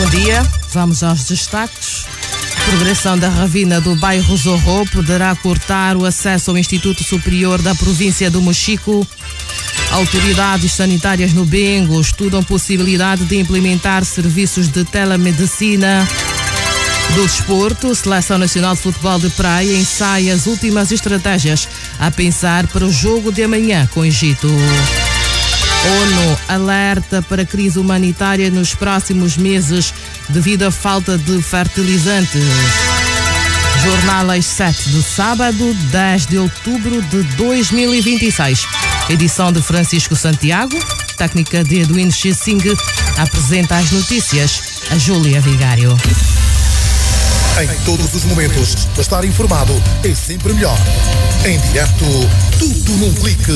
dia, vamos aos destaques. Progressão da ravina do bairro Zorro poderá cortar o acesso ao Instituto Superior da província do Mochico. Autoridades sanitárias no Bengo estudam possibilidade de implementar serviços de telemedicina. Do desporto, Seleção Nacional de Futebol de Praia ensaia as últimas estratégias a pensar para o jogo de amanhã com o Egito. ONU alerta para crise humanitária nos próximos meses devido à falta de fertilizantes. Jornal às 7 do sábado, 10 de outubro de 2026. Edição de Francisco Santiago, técnica de Edwin Chissing, apresenta as notícias a Júlia Vigário. Em todos os momentos, estar informado é sempre melhor. Em direto, tudo num clique.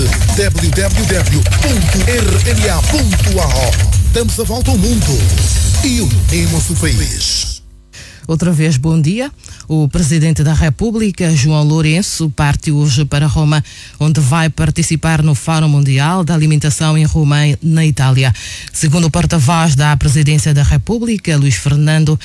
www.rma.ao. Damos a volta ao mundo e unimos o país. Outra vez, bom dia. O Presidente da República, João Lourenço, parte hoje para Roma, onde vai participar no Fórum Mundial da Alimentação em Roma, na Itália. Segundo o porta-voz da Presidência da República, Luís Fernando,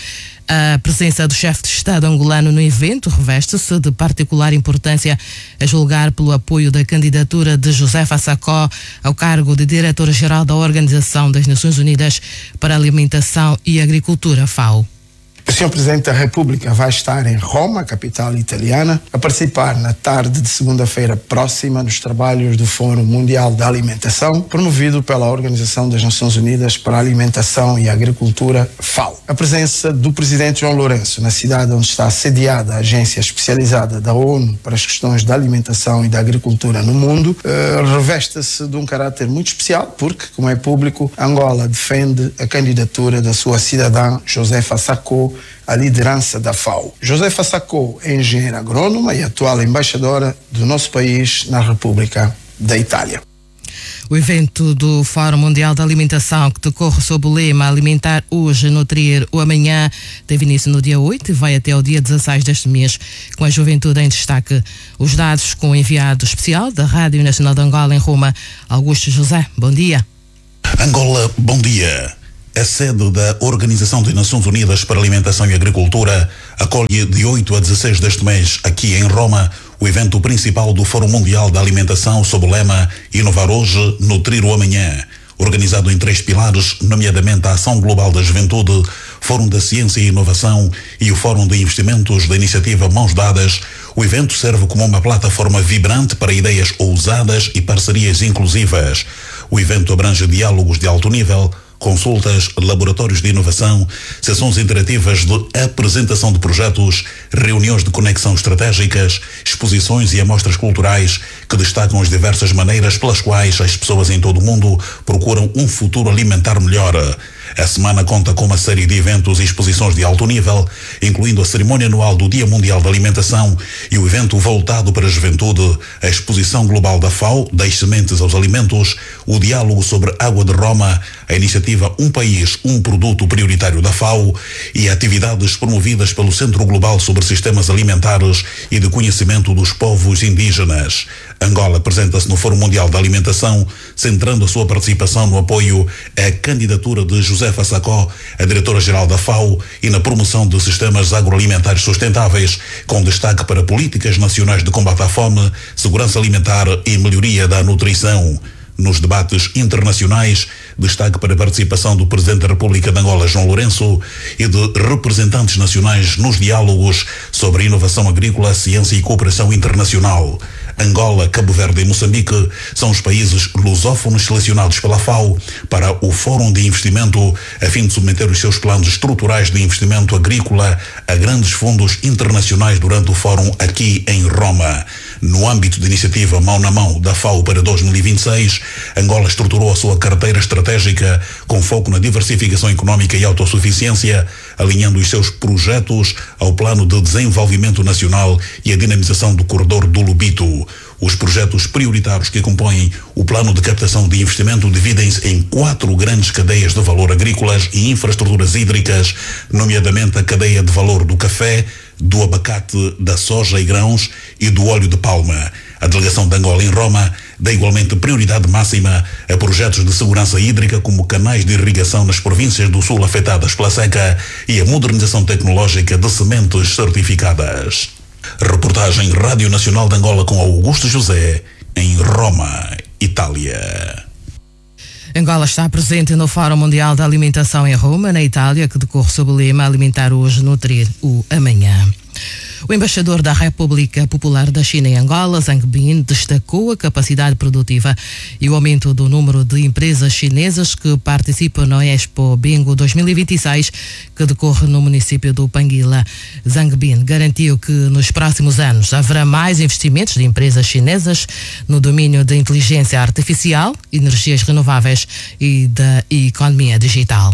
a presença do chefe de Estado angolano no evento reveste-se de particular importância, a julgar pelo apoio da candidatura de Josefa Sacó ao cargo de Diretora-Geral da Organização das Nações Unidas para a Alimentação e Agricultura, FAO. O Sr. Presidente da República vai estar em Roma, capital italiana, a participar na tarde de segunda-feira próxima nos trabalhos do Fórum Mundial da Alimentação, promovido pela Organização das Nações Unidas para a Alimentação e Agricultura, FAO. A presença do Presidente João Lourenço na cidade onde está sediada a agência especializada da ONU para as questões da alimentação e da agricultura no mundo reveste-se de um caráter muito especial, porque, como é público, Angola defende a candidatura da sua cidadã Josefa Sacó a liderança da FAO. Josefa Sacó é engenheira agrônoma e atual embaixadora do nosso país na República da Itália. O evento do Fórum Mundial da Alimentação, que decorre sob o lema Alimentar hoje, nutrir o amanhã, teve início no dia 8 e vai até o dia 16 deste mês, com a juventude em destaque. Os dados com o enviado especial da Rádio Nacional de Angola em Roma, Augusto José. Bom dia. Angola, bom dia. A sede da Organização das Nações Unidas para a Alimentação e Agricultura acolhe de 8 a 16 deste mês, aqui em Roma, o evento principal do Fórum Mundial da Alimentação sob o lema Inovar hoje, nutrir o amanhã. Organizado em 3 pilares, nomeadamente a Ação Global da Juventude, Fórum da Ciência e Inovação e o Fórum de Investimentos da iniciativa Mãos Dadas, o evento serve como uma plataforma vibrante para ideias ousadas e parcerias inclusivas. O evento abrange diálogos de alto nível, consultas, laboratórios de inovação, sessões interativas de apresentação de projetos, reuniões de conexão estratégicas, exposições e amostras culturais que destacam as diversas maneiras pelas quais as pessoas em todo o mundo procuram um futuro alimentar melhor. A semana conta com uma série de eventos e exposições de alto nível, incluindo a cerimônia anual do Dia Mundial da Alimentação e o evento voltado para a juventude, a exposição global da FAO, das sementes aos alimentos, o diálogo sobre água de Roma, a iniciativa Um País, um Produto prioritário da FAO e atividades promovidas pelo Centro Global sobre Sistemas Alimentares e de Conhecimento dos Povos Indígenas. Angola apresenta-se no Fórum Mundial da Alimentação, centrando a sua participação no apoio à candidatura de Josefa Sacó, a diretora-geral da FAO, e na promoção de sistemas agroalimentares sustentáveis, com destaque para políticas nacionais de combate à fome, segurança alimentar e melhoria da nutrição. Nos debates internacionais, destaque para a participação do Presidente da República de Angola, João Lourenço, e de representantes nacionais nos diálogos sobre inovação agrícola, ciência e cooperação internacional. Angola, Cabo Verde e Moçambique são os países lusófonos selecionados pela FAO para o Fórum de Investimento, a fim de submeter os seus planos estruturais de investimento agrícola a grandes fundos internacionais durante o Fórum aqui em Roma. No âmbito da iniciativa Mão na Mão da FAO para 2026, Angola estruturou a sua carteira estratégica com foco na diversificação económica e autossuficiência, alinhando os seus projetos ao Plano de Desenvolvimento Nacional e a dinamização do Corredor do Lubito. Os projetos prioritários que compõem o plano de captação de investimento dividem-se em 4 grandes cadeias de valor agrícolas e infraestruturas hídricas, nomeadamente a cadeia de valor do café, do abacate, da soja e grãos e do óleo de palma. A delegação de Angola em Roma dá igualmente prioridade máxima a projetos de segurança hídrica como canais de irrigação nas províncias do sul afetadas pela seca e a modernização tecnológica de sementes certificadas. Reportagem Rádio Nacional de Angola com Augusto José, em Roma, Itália. Angola está presente no Fórum Mundial da Alimentação em Roma, na Itália, que decorre sob o lema Alimentar hoje, nutrir o amanhã. O embaixador da República Popular da China em Angola, Zhang Bin, destacou a capacidade produtiva e o aumento do número de empresas chinesas que participam no Expo Bingo 2026, que decorre no município do Panguila. Zhang Bin garantiu que nos próximos anos haverá mais investimentos de empresas chinesas no domínio da inteligência artificial, energias renováveis e da economia digital.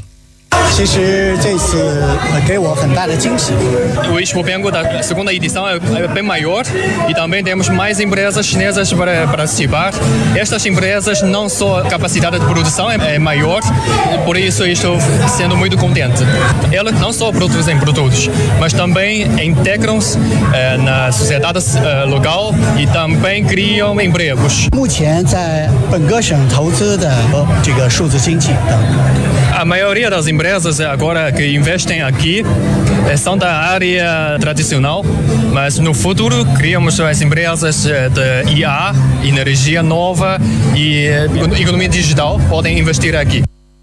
O Expo Bingo da segunda edição é bem maior e também temos mais empresas chinesas para participar. Estas empresas, não só a capacidade de produção é maior, por isso estou sendo muito contente. Elas não só produzem produtos, mas também integram-se na sociedade local e também criam empregos. A maioria das empresas agora que investem aqui são da área tradicional, mas no futuro criamos as empresas de IA, energia nova e economia digital podem investir aqui.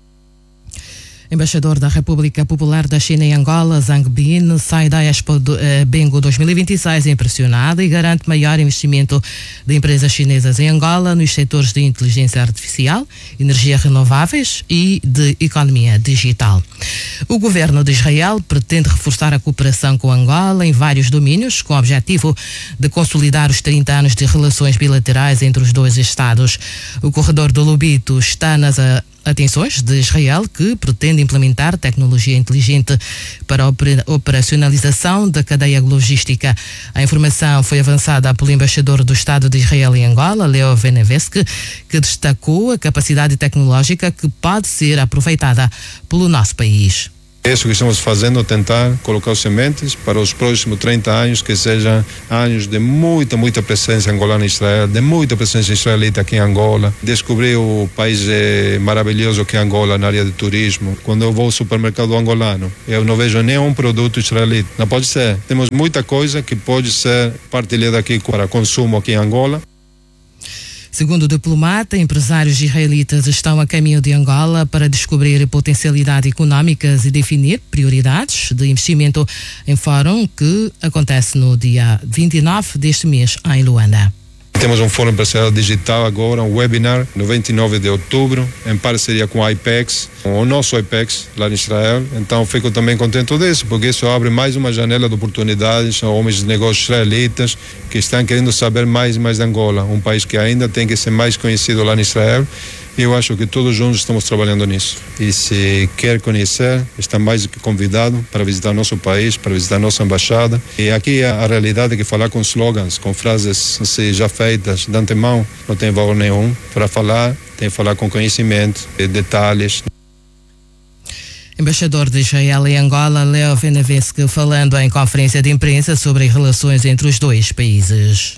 Embaixador da República Popular da China em Angola, Zhang Bin, sai da Expo Bingo 2026 impressionado e garante maior investimento de empresas chinesas em Angola nos setores de inteligência artificial, energia renováveis e de economia digital. O governo de Israel pretende reforçar a cooperação com Angola em vários domínios, com o objetivo de consolidar os 30 anos de relações bilaterais entre os dois Estados. O corredor do Lobito está nas atenções de Israel, que pretende implementar tecnologia inteligente para a operacionalização da cadeia logística. A informação foi avançada pelo embaixador do Estado de Israel em Angola, Leo Venevesque, que destacou a capacidade tecnológica que pode ser aproveitada pelo nosso país. É isso que estamos fazendo, tentar colocar sementes para os próximos 30 anos, que sejam anos de muita presença angolana em Israel, de muita presença israelita aqui em Angola. Descobrir o país maravilhoso que é Angola na área de turismo. Quando eu vou ao supermercado angolano, eu não vejo nenhum produto israelita. Não pode ser. Temos muita coisa que pode ser partilhada aqui para consumo aqui em Angola. Segundo o diplomata, empresários israelitas estão a caminho de Angola para descobrir potencialidades económicas e definir prioridades de investimento em fórum que acontece no dia 29 deste mês em Luanda. Temos um fórum empresarial digital agora, um webinar, no 29 de outubro, em parceria com a IPEX, o nosso IPEX, lá em Israel. Então fico também contente disso, porque isso abre mais uma janela de oportunidades a homens de negócios israelitas que estão querendo saber mais e mais de Angola, um país que ainda tem que ser mais conhecido lá em Israel. Eu acho que todos juntos estamos trabalhando nisso. E se quer conhecer, está mais do que convidado para visitar nosso país, para visitar nossa embaixada. E aqui a realidade é que falar com slogans, com frases assim, já feitas de antemão, não tem valor nenhum. Para falar, tem que falar com conhecimento, detalhes. Embaixador de Israel em Angola, Leo Venevesque, falando em conferência de imprensa sobre as relações entre os dois países.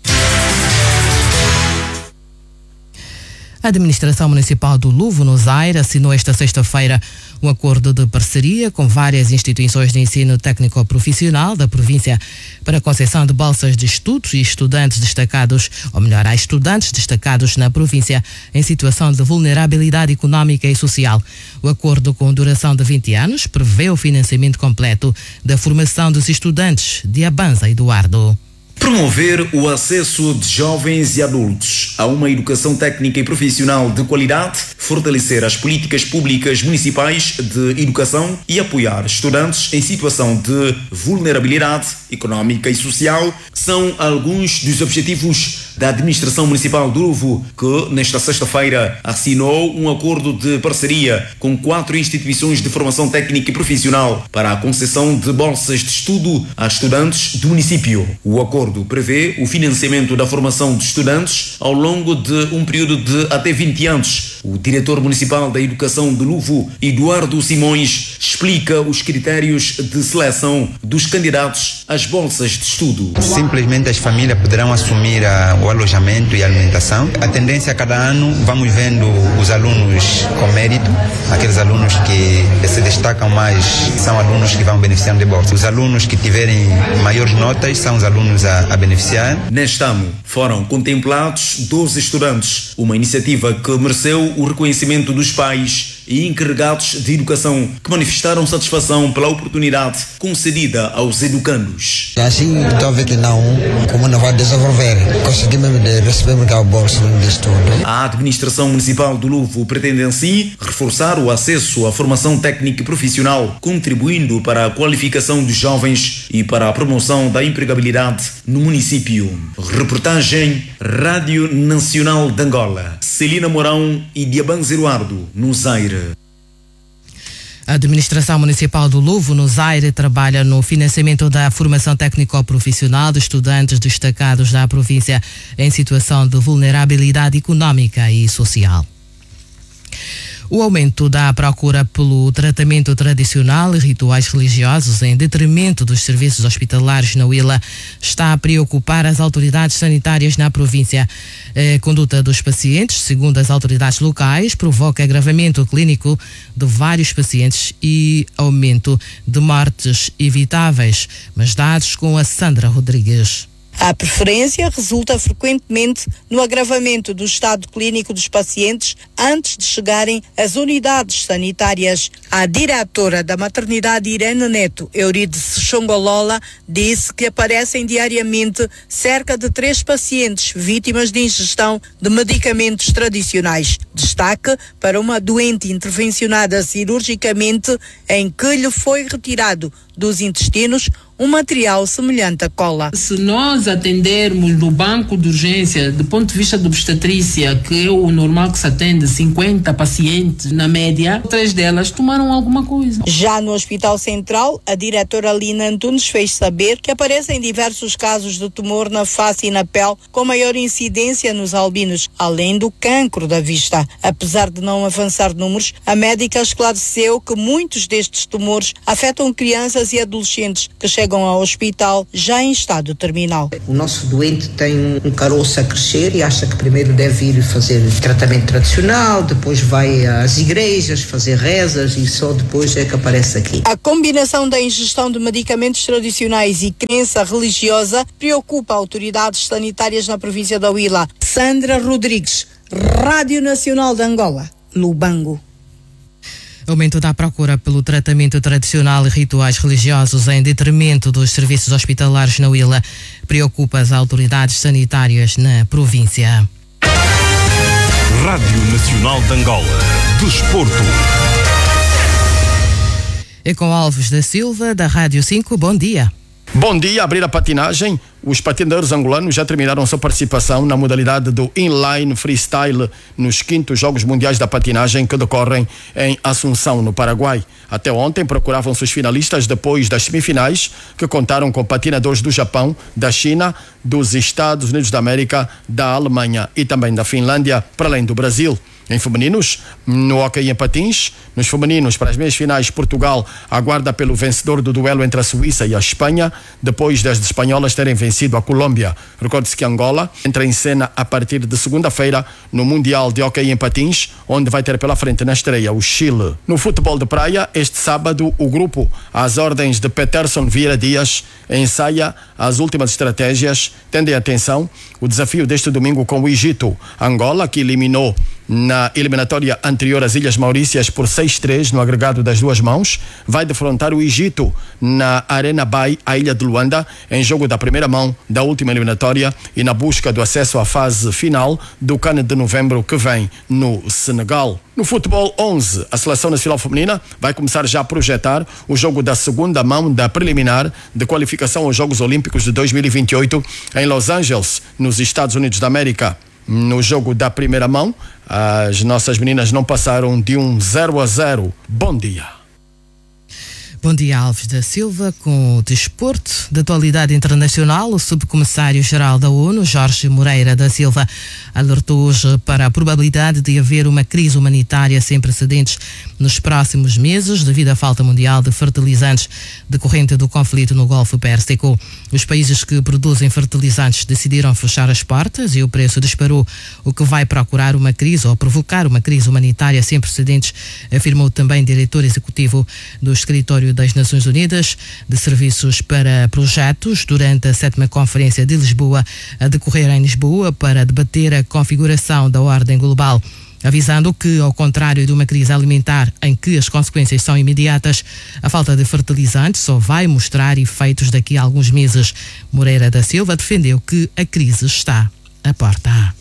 A Administração Municipal do Luvo, no Zaire, assinou esta sexta-feira um acordo de parceria com várias instituições de ensino técnico-profissional da província para a concessão de bolsas de estudos e estudantes destacados, ou melhor, a estudantes destacados na província em situação de vulnerabilidade económica e social. O acordo, com duração de 20 anos, prevê o financiamento completo da formação dos estudantes de Abanza, Eduardo. Promover o acesso de jovens e adultos a uma educação técnica e profissional de qualidade, fortalecer as políticas públicas municipais de educação e apoiar estudantes em situação de vulnerabilidade económica e social são alguns dos objetivos da Administração Municipal do Luvo, que nesta sexta-feira assinou um acordo de parceria com 4 instituições de formação técnica e profissional para a concessão de bolsas de estudo a estudantes do município. O acordo prevê o financiamento da formação de estudantes ao longo de um período de até 20 anos, O diretor municipal da Educação de Luvo, Eduardo Simões, explica os critérios de seleção dos candidatos às bolsas de estudo. Simplesmente as famílias poderão assumir o alojamento e a alimentação. A tendência a cada ano, vamos vendo os alunos com mérito, aqueles alunos que se destacam mais são alunos que vão beneficiar de bolsa. Os alunos que tiverem maiores notas são os alunos a beneficiar. Neste ano foram contemplados 12 estudantes, uma iniciativa que mereceu o reconhecimento dos pais e encarregados de educação que manifestaram satisfação pela oportunidade concedida aos educandos. Assim, talvez que não, como não vai desenvolver, conseguimos receber a bolsa de estudo. A administração municipal do Luvo pretende assim reforçar o acesso à formação técnica e profissional, contribuindo para a qualificação dos jovens e para a promoção da empregabilidade no município. Reportagem Rádio Nacional de Angola. Celina Mourão e Diaban Zeruardo, no Zaire. A Administração Municipal do Luvo, no Zaire, trabalha no financiamento da formação técnico-profissional de estudantes destacados da província em situação de vulnerabilidade económica e social. O aumento da procura pelo tratamento tradicional e rituais religiosos em detrimento dos serviços hospitalares na Huila está a preocupar as autoridades sanitárias na província. A conduta dos pacientes, segundo as autoridades locais, provoca agravamento clínico de vários pacientes e aumento de mortes evitáveis. Mas dados com a Sandra Rodrigues. A preferência resulta frequentemente no agravamento do estado clínico dos pacientes antes de chegarem às unidades sanitárias. A diretora da maternidade Irene Neto, Euridice Xongolola, disse que aparecem diariamente cerca de 3 pacientes vítimas de ingestão de medicamentos tradicionais. Destaque para uma doente intervencionada cirurgicamente em que lhe foi retirado dos intestinos um material semelhante à cola. Se nós atendermos no banco de urgência, do ponto de vista de obstetrícia, que é o normal que se atende 50 pacientes na média, 3 delas tomaram alguma coisa. Já no Hospital Central, a diretora Lina Antunes fez saber que aparecem diversos casos de tumor na face e na pele, com maior incidência nos albinos, além do cancro da vista. Apesar de não avançar números, a médica esclareceu que muitos destes tumores afetam crianças e adolescentes que chegam ao hospital já em estado terminal. O nosso doente tem um caroço a crescer e acha que primeiro deve ir fazer tratamento tradicional, depois vai às igrejas fazer rezas e só depois é que aparece aqui. A combinação da ingestão de medicamentos tradicionais e crença religiosa preocupa autoridades sanitárias na província da Huila. Sandra Rodrigues, Rádio Nacional de Angola, Lubango. Aumento da procura pelo tratamento tradicional e rituais religiosos em detrimento dos serviços hospitalares na Huila preocupa as autoridades sanitárias na província. Rádio Nacional de Angola. Desporto. E com Alves da Silva, da Rádio 5, bom dia. Bom dia, abrir a patinagem. Os patinadores angolanos já terminaram sua participação na modalidade do inline freestyle nos 5º Jogos Mundiais da Patinagem que decorrem em Assunção, no Paraguai. Até ontem procuravam-se os finalistas depois das semifinais, que contaram com patinadores do Japão, da China, dos Estados Unidos da América, da Alemanha e também da Finlândia, para além do Brasil. Em femininos, no hóquei em patins, nos femininos, para as meias finais, Portugal aguarda pelo vencedor do duelo entre a Suíça e a Espanha, depois das espanholas terem vencido a Colômbia. Recorde-se que Angola entra em cena a partir de segunda-feira no Mundial de Hóquei em Patins, onde vai ter pela frente na estreia o Chile. No futebol de praia, este sábado, o grupo, às ordens de Peterson Vieira Dias, ensaia as últimas estratégias, tendo em atenção o desafio deste domingo com o Egito. Angola, que eliminou na eliminatória anterior as Ilhas Maurícias por 6-3 no agregado das duas mãos, vai defrontar o Egito na Arena Bay, a ilha de Luanda, em jogo da primeira mão da última eliminatória e na busca do acesso à fase final do CAN de novembro que vem no Senegal. No futebol 11, a Seleção Nacional Feminina vai começar já a projetar o jogo da segunda mão da preliminar de qualificação aos Jogos Olímpicos de 2028 em Los Angeles, nos Estados Unidos da América. No jogo da primeira mão, as nossas meninas não passaram de um 0-0. Bom dia. Bom dia, Alves da Silva, com o desporto de atualidade internacional. O subcomissário-geral da ONU, Jorge Moreira da Silva, alertou hoje para a probabilidade de haver uma crise humanitária sem precedentes nos próximos meses devido à falta mundial de fertilizantes decorrente do conflito no Golfo Pérsico. Os países que produzem fertilizantes decidiram fechar as portas e o preço disparou, o que vai procurar uma crise ou provocar uma crise humanitária sem precedentes, afirmou também o diretor executivo do escritório das Nações Unidas de Serviços para Projetos durante a 7ª Conferência de Lisboa, a decorrer em Lisboa, para debater a configuração da ordem global, avisando que, ao contrário de uma crise alimentar em que as consequências são imediatas, a falta de fertilizantes só vai mostrar efeitos daqui a alguns meses. Moreira da Silva defendeu que a crise está à porta.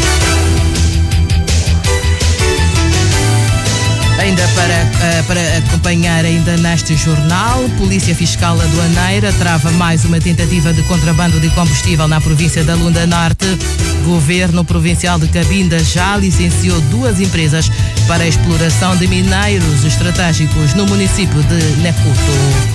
Ainda para acompanhar ainda neste jornal, Polícia Fiscal Aduaneira trava mais uma tentativa de contrabando de combustível na província da Lunda Norte. Governo Provincial de Cabinda já licenciou 2 empresas para a exploração de minérios estratégicos no município de Necuto.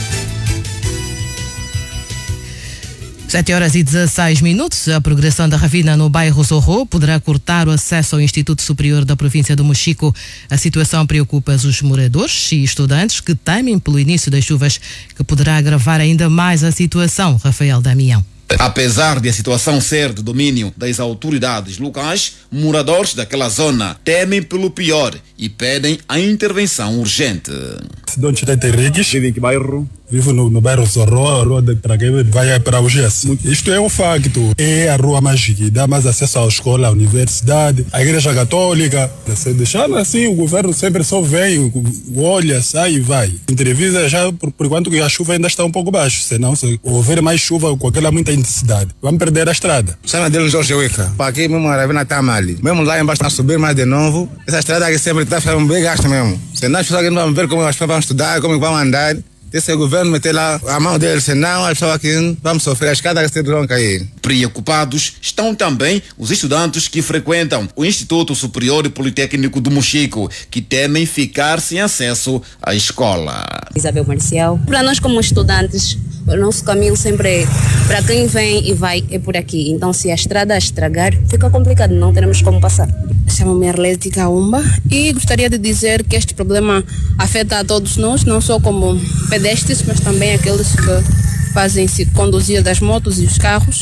7h16. A progressão da ravina no bairro Zorro poderá cortar o acesso ao Instituto Superior da Província do Mochico. A situação preocupa os moradores e estudantes que temem pelo início das chuvas, que poderá agravar ainda mais a situação. Rafael Damião. Apesar de a situação ser de domínio das autoridades locais, moradores daquela zona temem pelo pior e pedem a intervenção urgente. Dom Chitete Regis. Vive em que bairro? Vivo no bairro Zorro, a rua para quem vai para o GES. Isto é um facto. É a rua mais que dá mais acesso à escola, à universidade, à igreja católica. Se deixar assim, o governo sempre só vem, olha, sai e vai. Entrevista já por enquanto que a chuva ainda está um pouco baixa. Senão, se houver mais chuva com aquela muita intensidade, vamos perder a estrada. Chama dele Jorge Wicca. Para aqui mesmo a ravina está mal. Mesmo lá embaixo está a subir mais de novo. Essa estrada aqui sempre está ficando bem gasta mesmo. Senão as pessoas não vão ver como as pessoas vão estudar, como vão andar. Esse governo meter lá a mão deles, senão as pessoas aqui vão sofrer, as escadas que vão cair. Preocupados estão também os estudantes que frequentam o Instituto Superior Politécnico do Mochico, que temem ficar sem acesso à escola. Isabel Marcial. Para nós como estudantes, o nosso caminho sempre é, para quem vem e vai, é por aqui. Então se a estrada estragar, fica complicado, não teremos como passar. Chamo-me Arlete Kaumba e gostaria de dizer que este problema afeta a todos nós, não só como pedestres, mas também aqueles que fazem-se conduzir das motos e os carros.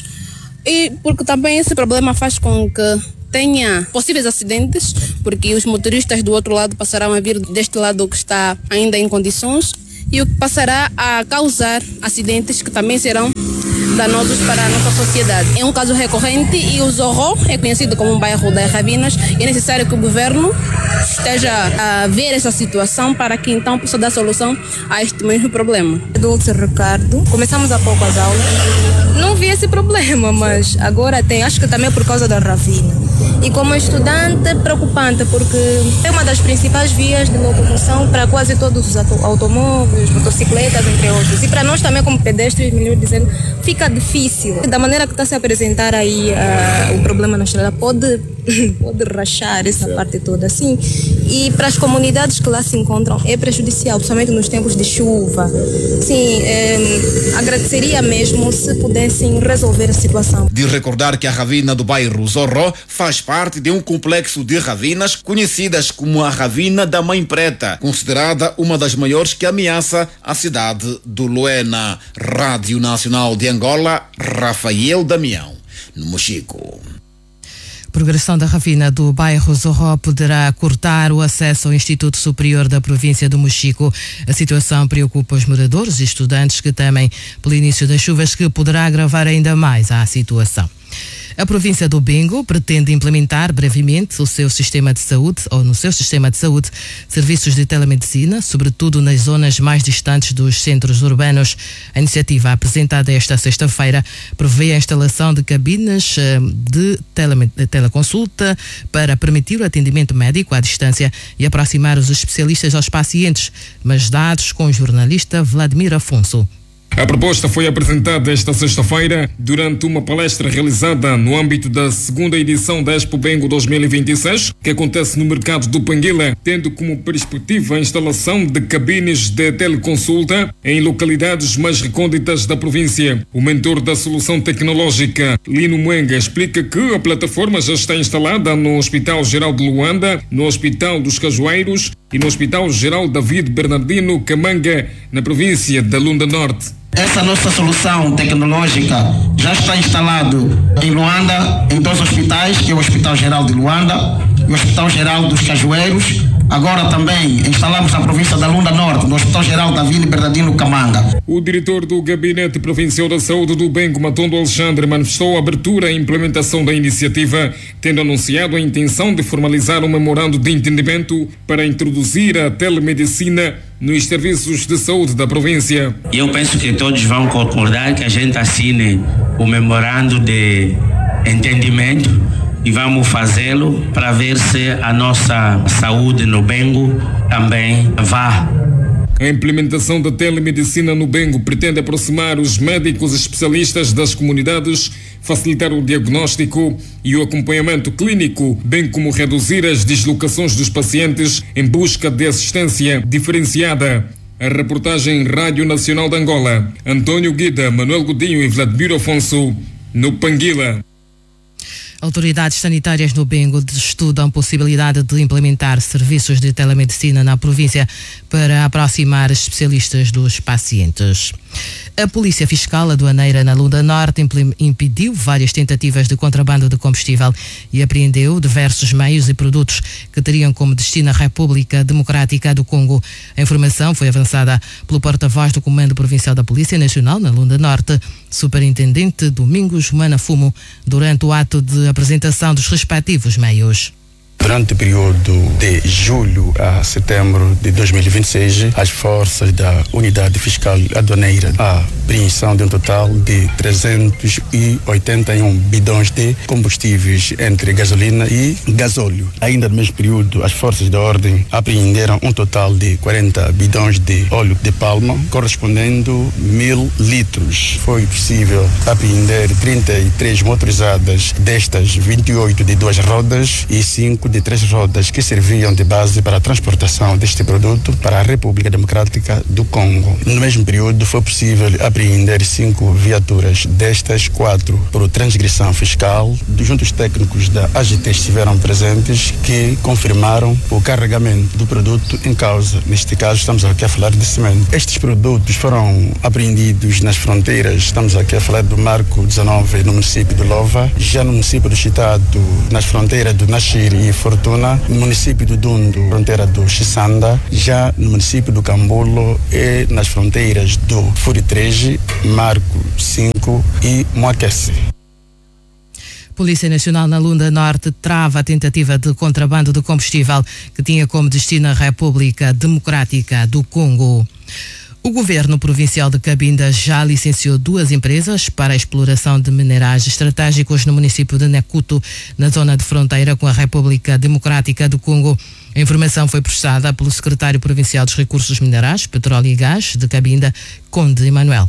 E porque também esse problema faz com que tenha possíveis acidentes, porque os motoristas do outro lado passarão a vir deste lado que está ainda em condições, e o que passará a causar acidentes que também serão danosos para a nossa sociedade. É um caso recorrente e o Zorro é conhecido como um bairro das Ravinas e é necessário que o governo esteja a ver essa situação para que então possa dar solução a este mesmo problema. Dulce Ricardo, começamos há pouco as aulas, não vi esse problema, mas agora tem, acho que também é por causa da ravina. E como estudante é preocupante porque é uma das principais vias de locomoção para quase todos os automóveis, motocicletas, entre outros. E para nós também como pedestres, melhor dizendo, fica difícil. Da maneira que está se a apresentar aí o problema na estrada, pode rachar essa parte toda assim. E para as comunidades que lá se encontram é prejudicial, principalmente nos tempos de chuva. Sim, agradeceria mesmo se pudessem resolver a situação. De recordar que a ravina do bairro Zorro faz parte de um complexo de ravinas conhecidas como a ravina da Mãe Preta, considerada uma das maiores que ameaça a cidade do Luena. Rádio Nacional de Angola, Rafael Damião, no Mochico. Progressão da ravina do bairro Zorro poderá cortar o acesso ao Instituto Superior da Província do Mochico. A situação preocupa os moradores e estudantes que temem pelo início das chuvas, que poderá agravar ainda mais a situação. A província do Bengo pretende implementar brevemente no seu sistema de saúde, serviços de telemedicina, sobretudo nas zonas mais distantes dos centros urbanos. A iniciativa apresentada esta sexta-feira prevê a instalação de cabines de teleconsulta para permitir o atendimento médico à distância e aproximar os especialistas aos pacientes. Mas dados com o jornalista Vladimir Afonso. A proposta foi apresentada esta sexta-feira durante uma palestra realizada no âmbito da segunda edição da Expo Bengo 2026, que acontece no mercado do Panguila, tendo como perspectiva a instalação de cabines de teleconsulta em localidades mais recônditas da província. O mentor da solução tecnológica, Lino Mwenga, explica que a plataforma já está instalada no Hospital Geral de Luanda, no Hospital dos Cajueiros e no Hospital Geral David Bernardino Camanga, na província da Lunda Norte. Essa nossa solução tecnológica já está instalado em Luanda, em 2 hospitais, que é o Hospital Geral de Luanda e o Hospital Geral dos Cajueiros. Agora também instalamos na província da Lunda Norte, no Hospital Geral David Bernardino Camanga. O diretor do Gabinete Provincial da Saúde do Bengo, Matondo Alexandre, manifestou a abertura e implementação da iniciativa, tendo anunciado a intenção de formalizar um memorando de entendimento para introduzir a telemedicina nos serviços de saúde da província. Eu penso que todos vão concordar que a gente assine o memorando de entendimento e vamos fazê-lo para ver se a nossa saúde no Bengo também vá. A implementação da telemedicina no Bengo pretende aproximar os médicos especialistas das comunidades, facilitar o diagnóstico e o acompanhamento clínico, bem como reduzir as deslocações dos pacientes em busca de assistência diferenciada. A reportagem Rádio Nacional de Angola. António Guida, Manuel Godinho e Vladimir Afonso, no Panguila. Autoridades sanitárias no Bengo estudam a possibilidade de implementar serviços de telemedicina na província para aproximar especialistas dos pacientes. A Polícia Fiscal aduaneira na Lunda Norte impediu várias tentativas de contrabando de combustível e apreendeu diversos meios e produtos que teriam como destino a República Democrática do Congo. A informação foi avançada pelo porta-voz do Comando Provincial da Polícia Nacional na Lunda Norte, Superintendente Domingos Manafumo, durante o ato de apresentação dos respectivos meios. Durante o período de julho a setembro de 2026, as forças da Unidade Fiscal Aduaneira a apreensão de um total de 381 bidões de combustíveis entre gasolina e gasóleo. Ainda no mesmo período, as forças da ordem apreenderam um total de 40 bidões de óleo de palma, correspondendo 1.000 litros. Foi possível apreender 33 motorizadas, destas 28 de 2 rodas e 5 de 3 rodas, que serviam de base para a transportação deste produto para a República Democrática do Congo. No mesmo período, foi possível apreender 5 viaturas, destas 4 por transgressão fiscal. Juntos técnicos da AGT estiveram presentes, que confirmaram o carregamento do produto em causa. Neste caso, estamos aqui a falar de cimento. Estes produtos foram apreendidos nas fronteiras. Estamos aqui a falar do Marco 19 no município de Lova, já no município do Chitado, nas fronteiras do Nashiri e Fortuna, no município do Dundo, fronteira do Xisanda, já no município do Cambulo e nas fronteiras do Furitrege, Marco 5 e Moaquece. Polícia Nacional na Lunda Norte trava a tentativa de contrabando de combustível que tinha como destino a República Democrática do Congo. O governo provincial de Cabinda já licenciou 2 empresas para a exploração de minerais estratégicos no município de Necuto, na zona de fronteira com a República Democrática do Congo. A informação foi prestada pelo secretário provincial dos Recursos Minerais, Petróleo e Gás de Cabinda, Conde Emanuel.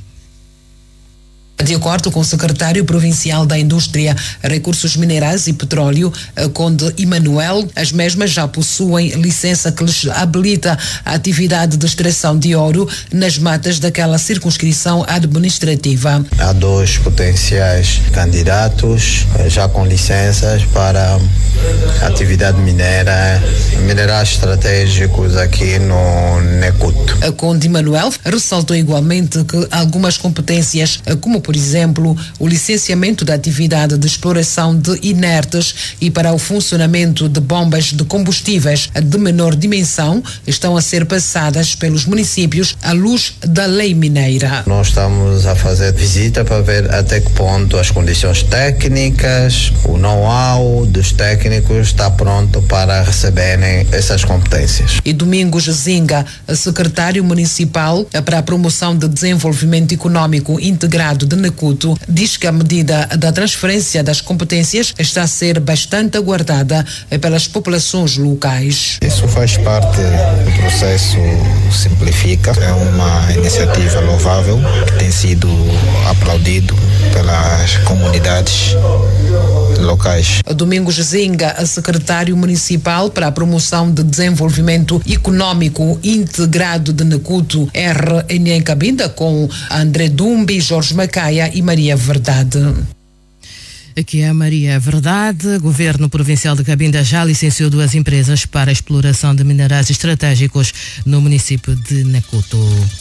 De acordo com o secretário provincial da Indústria, Recursos Minerais e Petróleo, Conde Emanuel, as mesmas já possuem licença que lhes habilita a atividade de extração de ouro nas matas daquela circunscrição administrativa. Há 2 potenciais candidatos já com licenças para atividade mineira, minerais estratégicos aqui no Necuto. Conde Emanuel ressaltou igualmente que algumas competências, como por exemplo, o licenciamento da atividade de exploração de inertes e para o funcionamento de bombas de combustíveis de menor dimensão, estão a ser passadas pelos municípios à luz da lei mineira. Nós estamos a fazer visita para ver até que ponto as condições técnicas, o know-how dos técnicos está pronto para receberem essas competências. E Domingos Zinga, secretário secretário municipal para a promoção de desenvolvimento econômico integrado de Nacuto, diz que a medida da transferência das competências está a ser bastante aguardada pelas populações locais. Isso faz parte do processo Simplifica. É uma iniciativa louvável que tem sido aplaudido pelas comunidades locais. Domingos Zinga, secretário municipal para a promoção de desenvolvimento econômico integrado de Nacuto, RN em Cabinda, com André Dumbi, Jorge Macaia e Maria Verdade. Aqui é a Maria Verdade. Governo Provincial de Cabinda já licenciou 2 empresas para a exploração de minerais estratégicos no município de Nacuto.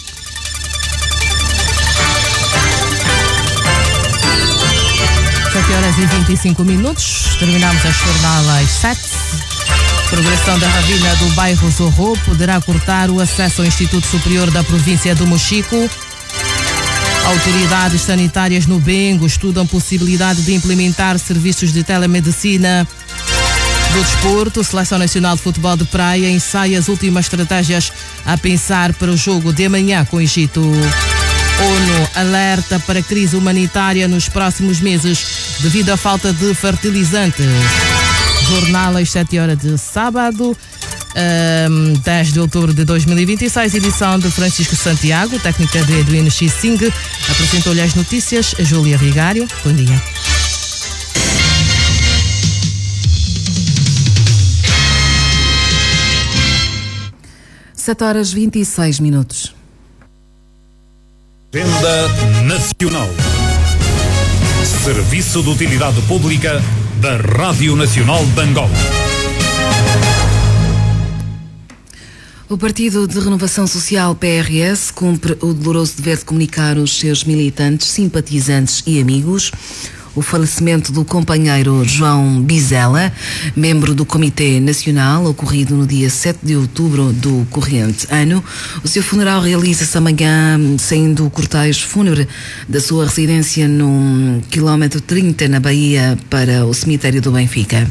Horas e 25 minutos. Terminamos a jornal às 7. Progressão da ravina do bairro Zorro poderá cortar o acesso ao Instituto Superior da Província do Mochico. Autoridades sanitárias no Bengo estudam possibilidade de implementar serviços de telemedicina. Do desporto, Seleção Nacional de Futebol de Praia ensaia as últimas estratégias a pensar para o jogo de amanhã com o Egito. ONU alerta para crise humanitária nos próximos meses devido à falta de fertilizantes. Jornal às 7 horas de sábado, 10 de outubro de 2026, edição de Francisco Santiago, técnica de Edwin X. Singh. Apresentou-lhe as notícias a Júlia Vigário. Bom dia. Sete horas 26 minutos. Agenda Nacional. Serviço de Utilidade Pública da Rádio Nacional de Angola. O Partido de Renovação Social, PRS, cumpre o doloroso dever de comunicar aos seus militantes, simpatizantes e amigos o falecimento do companheiro João Bizela, membro do Comitê Nacional, ocorrido no dia 7 de outubro do corrente ano. O seu funeral realiza-se amanhã, saindo o cortejo fúnebre da sua residência no quilómetro 30, na Bahia, para o cemitério do Benfica.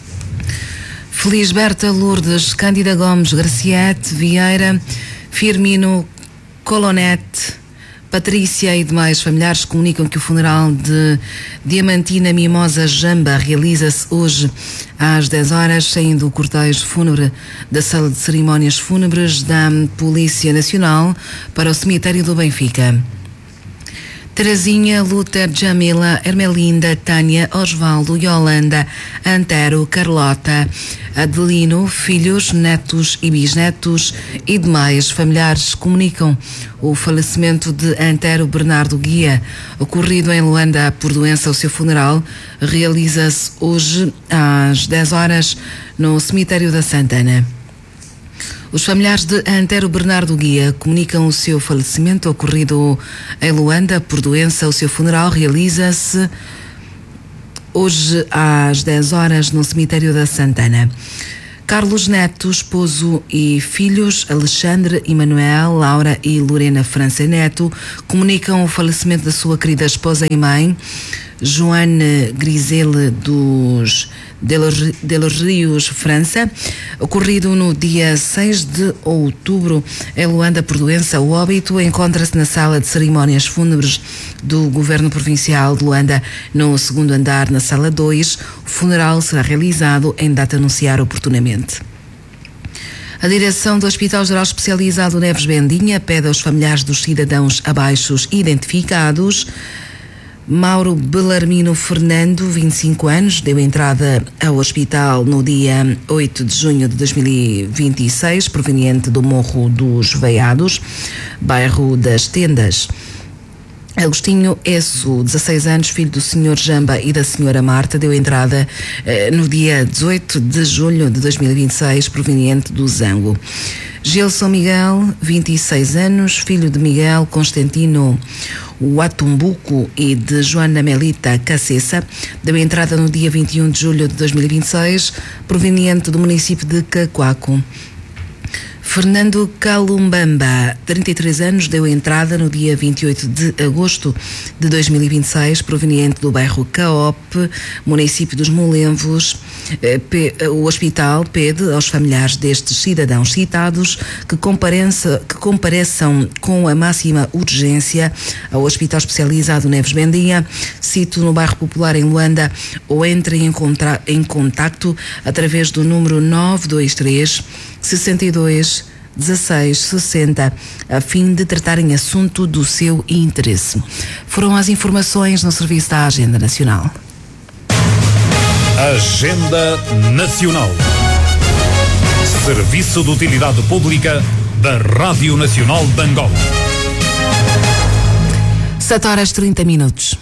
Felisberta Lourdes, Cândida Gomes, Graciete Vieira, Firmino Colonete, Patrícia e demais familiares comunicam que o funeral de Diamantina Mimosa Jamba realiza-se hoje às 10 horas, saindo o cortejo fúnebre da Sala de Cerimónias Fúnebres da Polícia Nacional para o cemitério do Benfica. Terezinha, Luther, Jamila, Ermelinda, Tânia, Osvaldo, Yolanda, Antero, Carlota, Adelino, filhos, netos e bisnetos e demais familiares comunicam o falecimento de Antero Bernardo Guia, ocorrido em Luanda por doença. O seu funeral realiza-se hoje às 10 horas no cemitério da Santana. Os familiares de Antero Bernardo Guia comunicam o seu falecimento ocorrido em Luanda por doença. O seu funeral realiza-se hoje às 10 horas no cemitério da Santana. Carlos Neto, esposo e filhos, Alexandre, Emanuel, Laura e Lorena França Neto, comunicam o falecimento da sua querida esposa e mãe, Joane Grisele dos Delos Rios, França, ocorrido no dia 6 de outubro em Luanda por doença. O óbito encontra-se na sala de cerimónias fúnebres do Governo Provincial de Luanda, no segundo andar, na sala 2. O funeral será realizado em data a anunciar oportunamente. A direção do Hospital Geral Especializado Neves Bendinha pede aos familiares dos cidadãos abaixo identificados. Mauro Belarmino Fernando, 25 anos, deu entrada ao hospital no dia 8 de junho de 2026, proveniente do Morro dos Veiados, bairro das Tendas. Agostinho Esso, 16 anos, filho do Sr. Jamba e da Sra. Marta, deu entrada no dia 18 de julho de 2026, proveniente do Zango. Gilson Miguel, 26 anos, filho de Miguel Constantino Watumbuco e de Joana Melita Cacessa, deu entrada no dia 21 de julho de 2026, proveniente do município de Cacoaco. Fernando Kalumbamba, 33 anos, deu entrada no dia 28 de agosto de 2026, proveniente do bairro Caope, município dos Molenvos. O hospital pede aos familiares destes cidadãos citados que compareçam com a máxima urgência ao Hospital Especializado Neves Bendia, sito no bairro Popular em Luanda, ou entrem em contacto através do número 923 62 16 60, a fim de tratarem assunto do seu interesse. Foram as informações no serviço da Agenda Nacional. Agenda Nacional. Serviço de Utilidade Pública da Rádio Nacional de Angola. 7 horas 30 minutos.